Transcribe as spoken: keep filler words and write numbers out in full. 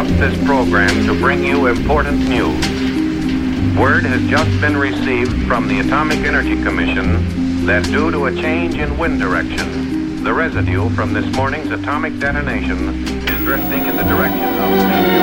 interrupt this program to bring you important news. Word has just been received from the Atomic Energy Commission that due to a change in wind direction, the residue from this morning's atomic detonation is drifting in the direction of Saint